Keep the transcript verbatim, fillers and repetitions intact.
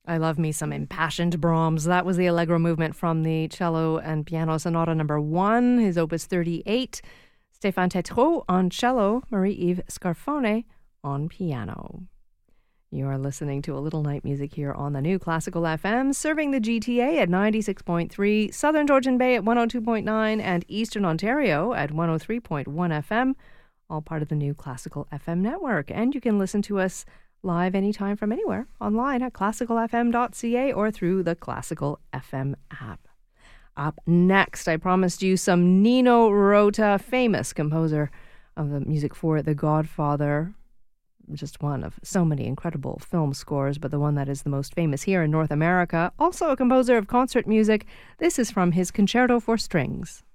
I love me some impassioned Brahms. That was the Allegro movement from the Cello and Piano Sonata number one, his opus thirty-eight. Stéphane Tétrault on cello, Marie-Yves Scarfone on piano. You are listening to a little night music here on the New Classical F M, serving the G T A at ninety-six point three, Southern Georgian Bay at one oh two point nine, and Eastern Ontario at one oh three point one F M, all part of the New Classical F M network. And you can listen to us live anytime from anywhere online at classical f m dot c a or through the Classical F M app. Up next, I promised you some Nino Rota, famous composer of the music for The Godfather. Just one of so many incredible film scores, but the one that is the most famous here in North America. Also a composer of concert music. This is from his Concerto for Strings.